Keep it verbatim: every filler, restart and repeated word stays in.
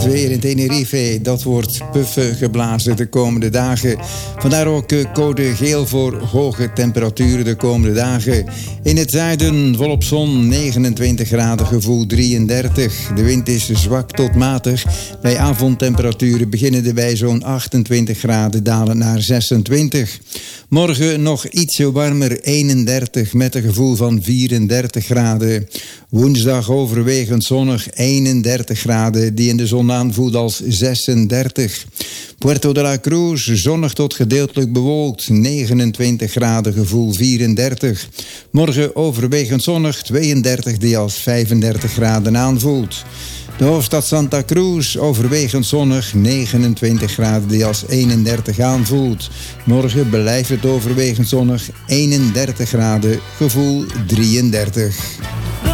Het weer in Tenerife, dat wordt puffen geblazen de komende dagen. Vandaar ook code geel voor hoge temperaturen de komende dagen. In het zuiden volop zon, negenentwintig graden, gevoel drieëndertig. De wind is zwak tot matig. Bij avondtemperaturen beginnen bij zo'n achtentwintig graden, dalen naar zesentwintig. Morgen nog ietsje warmer, eenendertig met een gevoel van vierendertig graden. Woensdag overwegend zonnig, eenendertig graden, die in de zon aanvoelt als zesendertig. Puerto de la Cruz, zonnig tot gedeeltelijk bewolkt, negenentwintig graden, gevoel vierendertig. Morgen overwegend zonnig, tweeëndertig, die als vijfendertig graden aanvoelt. De hoofdstad Santa Cruz, overwegend zonnig, negenentwintig graden, die als eenendertig aanvoelt. Morgen blijft het overwegend zonnig, eenendertig graden, gevoel drieëndertig.